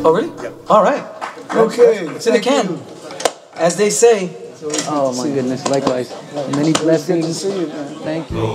Oh, really? Yep. All right. Okay. It's in the can. As they say. Oh my goodness, likewise. Many blessings. See you, man. Thank you.